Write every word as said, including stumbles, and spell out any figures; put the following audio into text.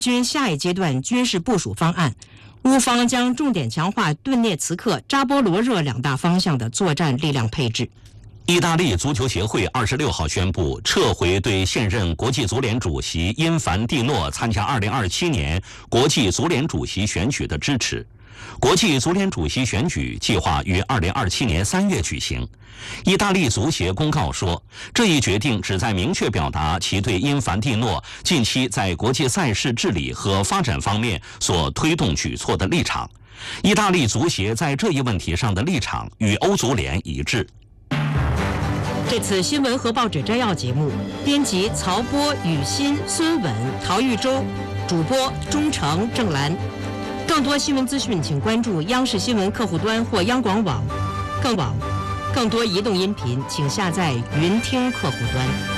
军下一阶段军事部署方案。乌方将重点强化顿涅茨克、扎波罗热两大方向的作战力量配置。 意大利足球协会二十六号宣布撤回对现任国际足联主席因凡蒂诺参加二零二七年国际足联主席选举的支持。国际足联主席选举计划于二零二七年三月举行。意大利足协公告说，这一决定旨在明确表达其对因凡蒂诺近期在国际赛事治理和发展方面所推动举措的立场。意大利足协在这一问题上的立场与欧足联一致。 这次新闻和报纸摘要节目，编辑曹波、雨欣、孙稳、陶玉洲，主播钟诚、郑兰。更多新闻资讯，请关注央视新闻客户端或央广网。更网，更多移动音频，请下载云听客户端。